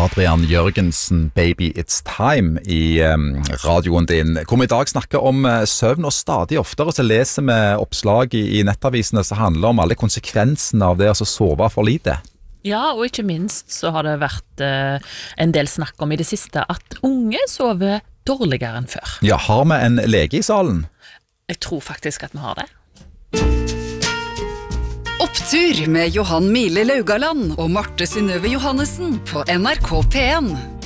Adrian Jørgensen, Baby It's Time, i radioen din. Hvor vi i dag snakker om søvn, og stadig oftere så leser vi oppslag i nettavisene som handler om alle konsekvensene av det å sove for lite. Ja, og ikke minst så har det vært en del snakk om i det siste at unge sover dårligere enn før. Ja, har vi en lege i salen? Jeg tror faktisk at vi har det. Opptur med Johan Mile Laugaland og Marte Synnøve Johannessen på NRK P1.